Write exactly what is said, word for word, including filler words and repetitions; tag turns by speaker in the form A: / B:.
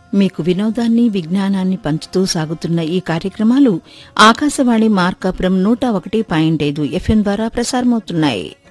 A: మీకు వినోదాన్ని విజ్ఞానాన్ని పంచుతూ సాగుతున్న ఈ కార్యక్రమాలు ఆకాశవాణి మార్కాపురం నూట ఒకటి పాయింట్ ఐదు ఎఫ్ఎం ద్వారా ప్రసారమవుతున్నాయి.